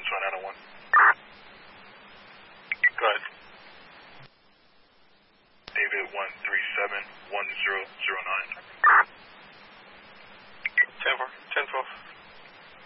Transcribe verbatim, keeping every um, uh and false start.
one nine oh one. Go ahead. David one three seven one zero zero nine.